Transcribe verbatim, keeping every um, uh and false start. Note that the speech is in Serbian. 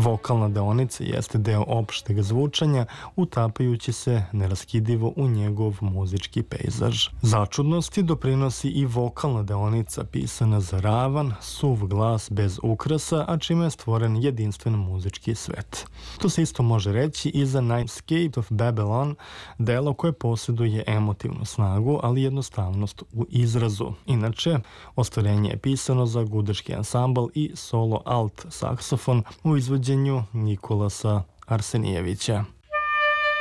Vokalna deonica jeste deo opšteg zvučanja, utapajući se neraskidivo u njegov muzički pejzaž. Začudnosti doprinosi i vokalna deonica pisana za ravan, suv glas bez ukrasa, a čime je stvoren jedinstven muzički svet. To se isto može reći i za Nightscape of Babylon, delo koje posjeduje emotivnu snagu, ali jednostavnost u izrazu. Inače, ostvarenje je pisano za gudački ansambl i solo alt saksofon u izvođenju Nikolasa Arsenijevića.